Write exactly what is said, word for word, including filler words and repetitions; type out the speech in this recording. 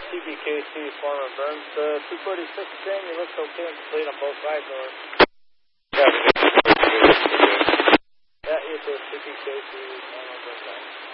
T B K C, former Burns. Uh, two forty-six, Sam, you look okay and complete on both sides, over. Yeah, Yeah, you too, T B K C, former Burns.